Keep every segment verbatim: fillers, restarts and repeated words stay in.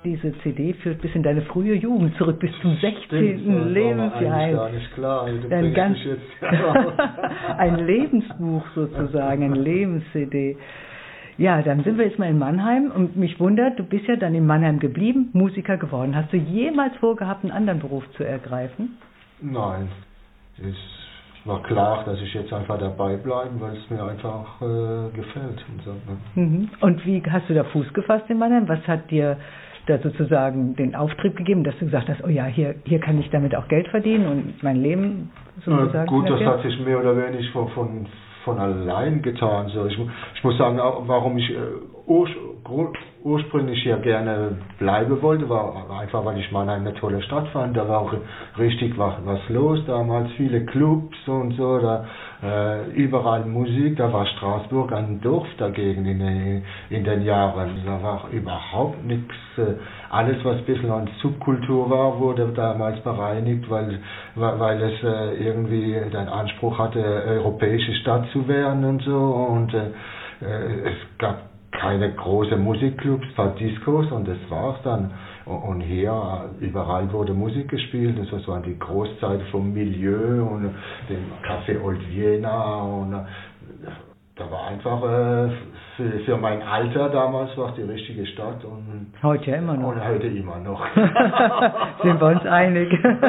diese C D führt bis in deine frühe Jugend zurück, bis zum sechzehnten Lebensjahr. Gar nicht klar. Ein, ganz, ein Lebensbuch sozusagen, ein Lebens-C D. Ja, dann sind wir jetzt mal in Mannheim und mich wundert, du bist ja dann in Mannheim geblieben, Musiker geworden. Hast du jemals vorgehabt, einen anderen Beruf zu ergreifen? Nein, es war klar, dass ich jetzt einfach dabei bleibe, weil es mir einfach äh, gefällt. Und, so, ne? Mhm. Und wie hast du da Fuß gefasst in Mannheim? Was hat dir da sozusagen den Auftrieb gegeben, dass du gesagt hast, oh ja, hier, hier kann ich damit auch Geld verdienen und mein Leben sozusagen... Na gut, das hat sich mehr oder weniger von... von von allein getan. So, ich, ich muss sagen, warum ich äh, ur, ursprünglich hier gerne bleiben wollte, war einfach, weil ich Mannheim eine tolle Stadt fand. Da war auch richtig was, was los damals, viele Clubs und so, da äh, überall Musik, da war Straßburg ein Dorf dagegen in den, in den Jahren. Da war überhaupt nichts. Äh, alles, was ein bisschen an Subkultur war, wurde damals bereinigt, weil, weil es äh, irgendwie den Anspruch hatte, europäische Stadt zu werden und so. Und äh, es gab keine großen Musikclubs, ein paar Discos und das war's dann. Und hier, überall wurde Musik gespielt, das waren die Großzeit vom Milieu und dem Café Old Vienna und da war einfach, äh, für, für mein Alter damals war es die richtige Stadt. Und heute ja immer noch. Und heute immer noch. Sind wir uns einig.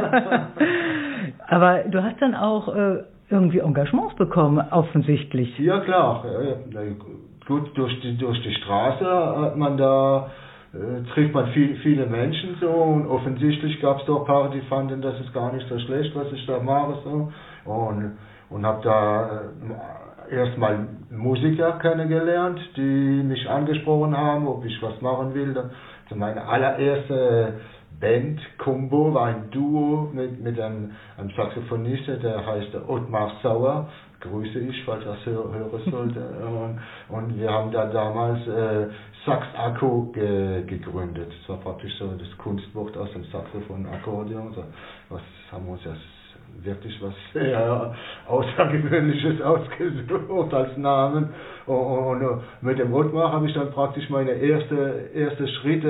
Aber du hast dann auch äh, irgendwie Engagements bekommen, offensichtlich. Ja klar, ja, ja. Gut, durch die, durch die Straße hat man da, äh, trifft man viel, viele Menschen so und offensichtlich gab es doch ein paar, die fanden, das ist gar nicht so schlecht, was ich da mache so und, und habe da äh, erstmal Musiker kennengelernt, die mich angesprochen haben, ob ich was machen will. Also meine allererste Band-Kombo war ein Duo mit, mit einem, einem Saxophonist, der heißt Ottmar Sauer. Grüße ich, falls er das hören sollte. Und, und wir haben da damals äh, Sax-Akko ge, gegründet. Das war praktisch so das Kunstwort aus dem Saxophon, Akkordeon. So, was haben wir uns jetzt wirklich was sehr Außergewöhnliches ausgesucht als Namen. Und, und mit dem Ottmar habe ich dann praktisch meine erste, erste Schritte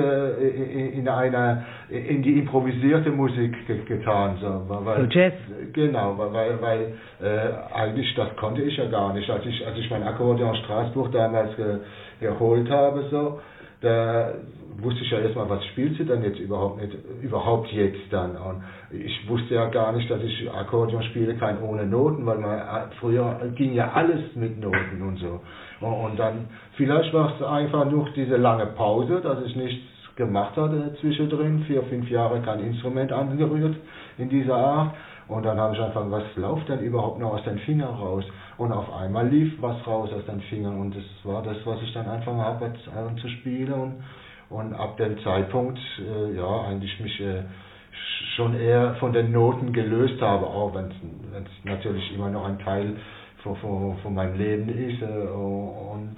in einer, in die improvisierte Musik getan. So, weil, so Jazz? Genau, weil, weil äh, eigentlich das konnte ich ja gar nicht. Als ich, als ich mein Akkordeon Straßburg damals ge, geholt habe, so, da wusste ich ja erstmal, was spielt sie dann jetzt überhaupt nicht, überhaupt jetzt dann. Und ich wusste ja gar nicht, dass ich Akkordeon spiele, kein ohne Noten, weil man früher ging ja alles mit Noten und so. Und, und dann, vielleicht war es einfach nur diese lange Pause, dass ich nichts gemacht hatte zwischendrin, vier, fünf Jahre kein Instrument angerührt in dieser Art. Und dann habe ich einfach, was läuft denn überhaupt noch aus den Fingern raus? Und auf einmal lief was raus aus den Fingern und das war das, was ich dann angefangen habe zu spielen. Und, und ab dem Zeitpunkt, äh, ja, eigentlich mich äh, schon eher von den Noten gelöst habe, auch wenn es natürlich immer noch ein Teil von, von, von meinem Leben ist. Äh, und,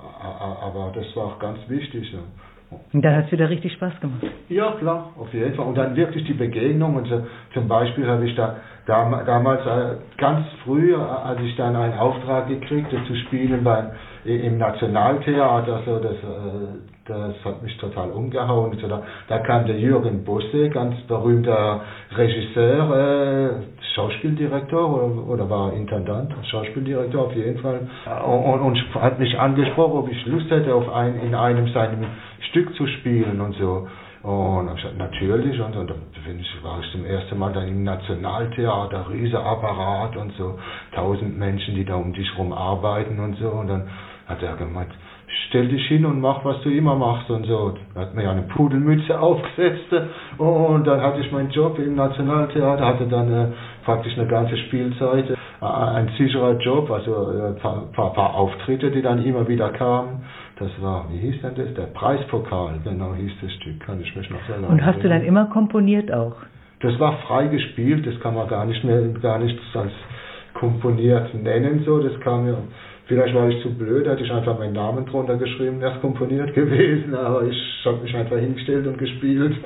aber das war auch ganz wichtig. So. Und dann hat es wieder richtig Spaß gemacht. Ja, klar, auf jeden Fall. Und dann wirklich die Begegnung. Und so, zum Beispiel habe ich da, da damals äh, ganz früh, als ich dann einen Auftrag gekriegt habe, zu spielen beim, im Nationaltheater, so, das, äh, das hat mich total umgehauen. So, da, da kam der Jürgen Bosse, ganz berühmter Regisseur, äh, Schauspieldirektor oder, oder war Intendant, Schauspieldirektor auf jeden Fall. Und, und hat mich angesprochen, ob ich Lust hätte, auf ein, in einem seinem Stück zu spielen und so. Und ich gesagt, natürlich, und, und dann war ich zum ersten Mal dann im Nationaltheater, riesiger Apparat und so, tausend Menschen, die da um dich rum arbeiten und so. Und dann hat er gemeint, stell dich hin und mach, was du immer machst und so. Da hat mir ja eine Pudelmütze aufgesetzt und dann hatte ich meinen Job im Nationaltheater, hatte dann äh, praktisch eine ganze Spielzeit, äh, ein sicherer Job, also ein äh, paar, paar, paar Auftritte, die dann immer wieder kamen. Das war, wie hieß denn das? Der Preispokal, genau hieß das Stück, kann ich mich noch sehr lange Und hast du dann immer komponiert auch? Das war frei gespielt, das kann man gar nicht mehr, gar nichts als komponiert nennen, so, das kam ja, vielleicht war ich zu blöd, hätte ich einfach meinen Namen drunter geschrieben, wäre es komponiert gewesen, aber ich habe mich einfach hingestellt und gespielt.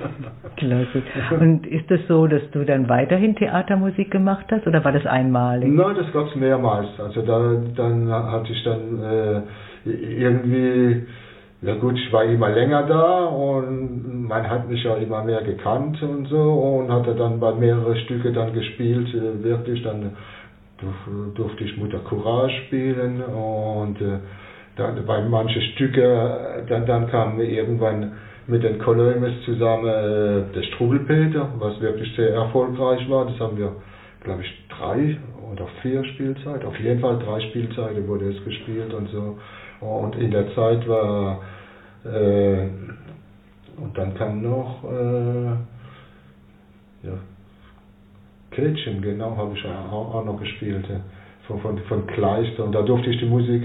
Klasse. Und ist es das so, dass du dann weiterhin Theatermusik gemacht hast, oder war das einmalig? Nein, das gab es mehrmals, also da, dann hatte ich dann äh, irgendwie Ja gut, ich war immer länger da und man hat mich ja immer mehr gekannt und so und hatte dann bei mehreren Stücke dann gespielt, äh, wirklich, dann durf, durfte ich Mutter Courage spielen und äh, dann bei manchen Stücke, dann, dann kam irgendwann mit den Kolömes zusammen äh, der Struwwelpeter, was wirklich sehr erfolgreich war. Das haben wir, glaube ich, drei oder vier Spielzeiten, auf jeden Fall drei Spielzeiten wurde es gespielt und so. Und in der Zeit war, äh, und dann kam noch, äh, ja, Kätchen, genau, habe ich auch, auch noch gespielt, äh, von, von, von Kleister. Und da durfte ich die Musik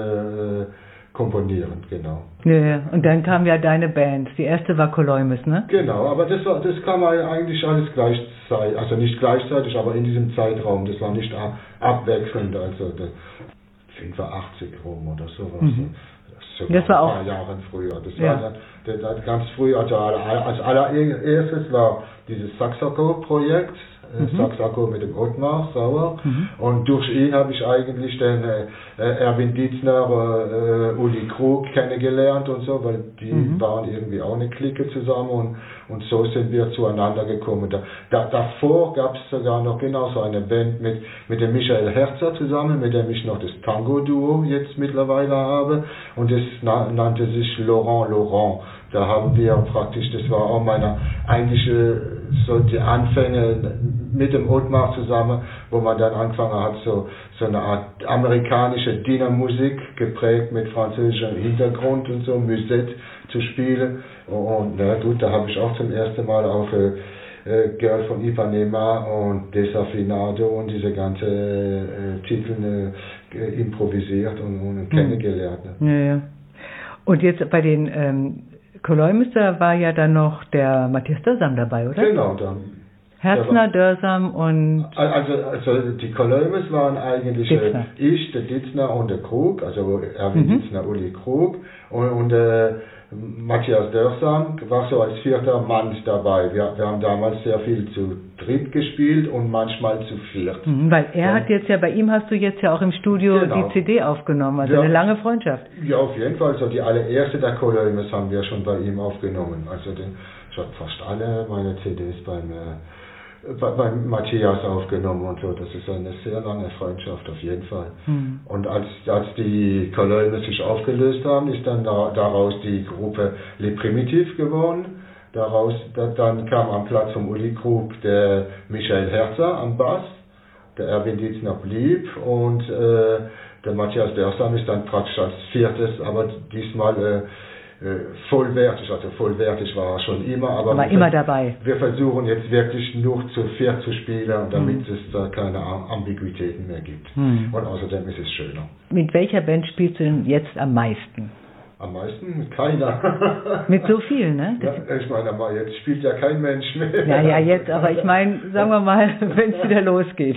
äh, komponieren, genau. Ja, ja, und dann kam ja deine Band. Die erste war Koleumes, ne? Genau, aber das war, das kam eigentlich alles gleichzeitig, also nicht gleichzeitig, aber in diesem Zeitraum. Das war nicht ab, abwechselnd, also fünfundachtzig rum oder sowas. Mhm. Das, das war auch ein paar Jahre früher. Das ja. war dann, das ganz früh, also als allererstes war dieses Saxaco-Projekt. Mhm. Saxaco mit dem Ottmar Sauer mhm. und durch ihn habe ich eigentlich den äh, Erwin Dietzner, äh, Uli Krug kennengelernt und so, weil die mhm. waren irgendwie auch eine Clique zusammen und, und so sind wir zueinander gekommen. Da, da, davor gab es sogar noch genauso eine Band mit, mit dem Michael Herzer zusammen, mit dem ich noch das Tango-Duo jetzt mittlerweile habe und das na, nannte sich Laurent Laurent. Da haben wir praktisch, das war auch meine eigentliche, so die Anfänge mit dem Ottmar zusammen, wo man dann angefangen hat, so, so eine Art amerikanische Dinnermusik geprägt mit französischem Hintergrund und so, Musette zu spielen. Und na gut, da habe ich auch zum ersten Mal auf äh, Girl von Ipanema und Desafinado und diese ganzen äh, Titel äh, improvisiert und, und kennengelernt. Ne? Ja, ja. Und jetzt bei den ähm Koleumes, da war ja dann noch der Matthias Dörsam dabei, oder? Genau, dann. Herzner, Dörsam und... Also, also die Koleumes waren eigentlich Dietzner. ich, der Dietzner und der Krug, also Erwin mhm. Dietzner, Uli Krug und, und äh, Matthias Dörsam war so als vierter Mann dabei. Wir, wir haben damals sehr viel zu dritt gespielt und manchmal zu viert. Mhm, weil er und, hat jetzt ja, bei ihm hast du jetzt ja auch im Studio genau. die C D aufgenommen, also ja, eine lange Freundschaft. Ja, auf jeden Fall. So die allererste der Koleumes haben wir schon bei ihm aufgenommen. Also den, ich habe fast alle meine C Ds beim äh, Bei, bei Matthias aufgenommen und so. Das ist eine sehr lange Freundschaft auf jeden Fall. Mhm. Und als, als die Koleumes sich aufgelöst haben, ist dann da, daraus die Gruppe Les Primitifs geworden. Daraus, da, dann kam am Platz vom Uli Krug der Michael Herzer am Bass, der Erwin Dietzner blieb und äh, der Matthias Dörsam ist dann praktisch als viertes, aber diesmal äh, vollwertig, also vollwertig war er schon immer, aber war wir, immer dabei. Wir versuchen jetzt wirklich nur zu viert zu spielen, damit hm. es da keine Ambiguitäten mehr gibt. Hm. Und außerdem ist es schöner. Mit welcher Band spielst du denn jetzt am meisten? Am meisten? Mit keiner. Mit so vielen, ne? Ja, ich meine, jetzt spielt ja kein Mensch mehr. Ja, ja, jetzt, aber ich meine, sagen wir mal, wenn es wieder losgeht.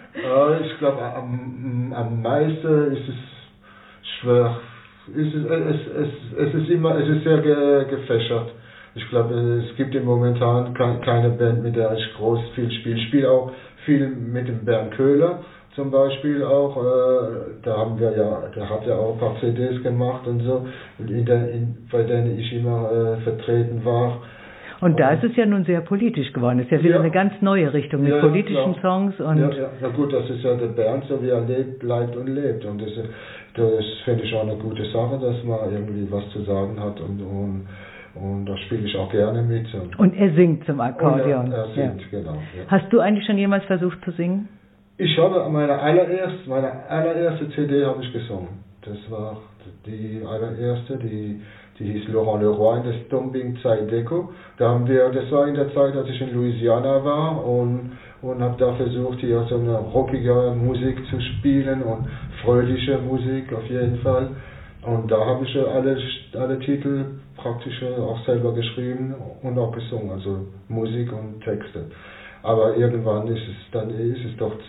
Ich glaube, am, am meisten ist es schwer. Es ist, es, es, es ist immer, es ist sehr ge, gefächert. Ich glaube, es gibt im momentan keine Band, mit der ich groß viel spiele. Ich spiele auch viel mit dem Bernd Köhler zum Beispiel auch. Äh, da haben wir ja, der hat ja auch ein paar C Ds gemacht und so, in der, in, bei denen ich immer äh, vertreten war. Und da ist es ja nun sehr politisch geworden. Es ist ja wieder ja. eine ganz neue Richtung mit ja, politischen ja. Songs. Und ja, ja, na gut, das ist ja der Bernd, so wie er lebt, bleibt und lebt. Und das, das finde ich auch eine gute Sache, dass man irgendwie was zu sagen hat. Und, und, und da spiele ich auch gerne mit. Und, und er singt zum Akkordeon. Er, er singt, ja. genau. Ja. Hast du eigentlich schon jemals versucht zu singen? Ich habe meine allererste, meine allererste C D habe ich gesungen. Das war die allererste, die... Die hieß Laurent Leroy in der Stomping Zydeco. Da haben wir, das war in der Zeit, als ich in Louisiana war und, und habe da versucht, hier so eine rockige Musik zu spielen und fröhliche Musik auf jeden Fall. Und da habe ich alle, alle Titel praktisch auch selber geschrieben und auch gesungen, also Musik und Texte. Aber irgendwann ist es dann ist es doch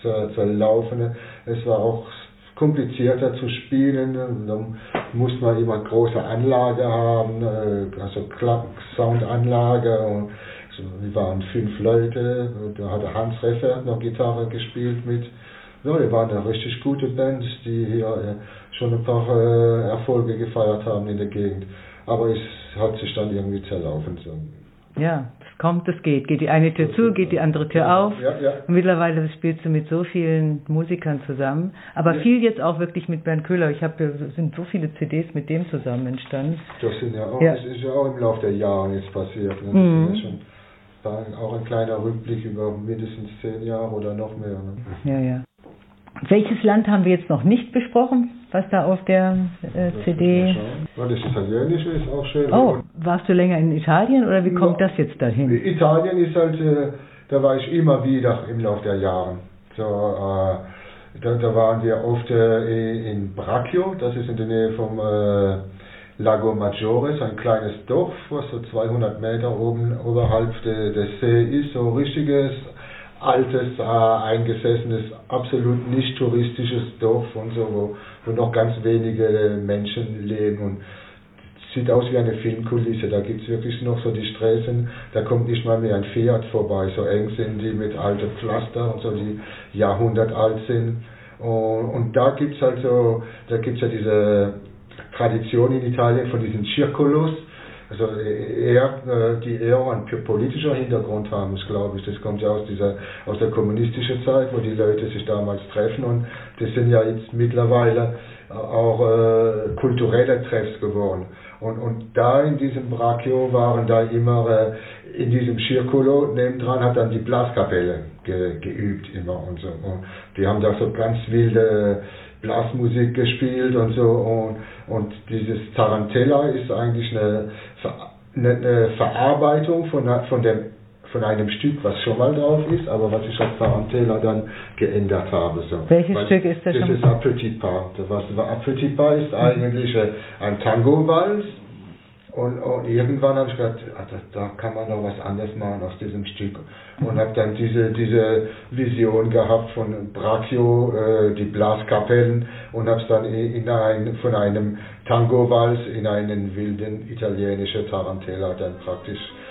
zerlaufen. Es war auch komplizierter zu spielen, dann muss man immer große Anlage haben, also Soundanlage und so, wir waren fünf Leute, da hat Hans Reffert noch Gitarre gespielt mit Ja, wir waren eine richtig gute Band, die hier äh, schon ein paar äh, Erfolge gefeiert haben in der Gegend. Aber es hat sich dann irgendwie zerlaufen. So. Ja, es kommt, es geht. Geht die eine Tür zu, geht die andere Tür auf. Ja, ja. Und mittlerweile spielst du mit so vielen Musikern zusammen. Aber ja. viel jetzt auch wirklich mit Bernd Köhler. Ich habe, sind so viele C Ds mit dem zusammen entstanden. Das sind ja auch, ja. das ist ja auch im Laufe der Jahre jetzt passiert. Ne? Das mhm. ist ja schon war auch ein kleiner Rückblick über mindestens zehn Jahre oder noch mehr. Ne? Ja, ja. Welches Land haben wir jetzt noch nicht besprochen, was da auf der äh, C D... Ja, das Italienische ist auch schön. Oh, warst du länger in Italien oder wie kommt ja, das jetzt dahin? Italien ist halt, äh, da war ich immer wieder im Laufe der Jahre. So, äh, da, da waren wir oft äh, in Braccio, das ist in der Nähe vom äh, Lago Maggiore, so ein kleines Dorf, was so zweihundert Meter oben oberhalb de, des See ist, so richtiges altes, äh, eingesessenes, absolut nicht touristisches Dorf und so, wo, wo noch ganz wenige Menschen leben und sieht aus wie eine Filmkulisse. Da gibt es wirklich noch so die Straßen, da kommt nicht mal mehr ein Fiat vorbei, so eng sind die mit alten Pflaster und so, die jahrhundertalt sind. Und, und da gibt es halt so, da gibt es ja diese Tradition in Italien von diesen Circolos, also eher, die eher einen politischer Hintergrund haben, glaube ich. Das kommt ja aus dieser, aus der kommunistischen Zeit, wo die Leute sich damals treffen und das sind ja jetzt mittlerweile auch äh, kulturelle Treffs geworden. Und, und da in diesem Braccio waren da immer, äh, in diesem Circolo nebendran hat dann die Blaskapelle ge, geübt immer und so. Und die haben da so ganz wilde Blasmusik gespielt und so und, und dieses Tarantella ist eigentlich eine, eine, eine Verarbeitung von, von, dem, von einem Stück, was schon mal drauf ist, aber was ich als Tarantella dann geändert habe. So. Welches Weil Stück ist das? Das schon? ist Petit Pas. Was Petit Pas ist eigentlich ein Tango-Vals. Und, und irgendwann habe ich gedacht, da, da kann man noch was anderes machen aus diesem Stück. Und habe dann diese, diese Vision gehabt von Braccio, äh, die Blaskapellen, und habe es dann in ein, von einem Tango-Vals in einen wilden italienischen Tarantella dann praktisch